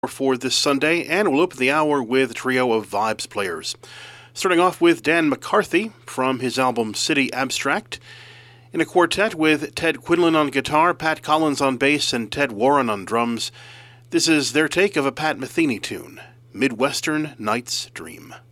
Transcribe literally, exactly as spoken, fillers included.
for this Sunday, and we'll open the hour with a trio of vibes players. Starting off with Dan McCarthy from his album City Abstract, in a quartet with Ted Quinlan on guitar, Pat Collins on bass, and Ted Warren on drums. This is their take of a Pat Metheny tune, Midwestern Night's Dream.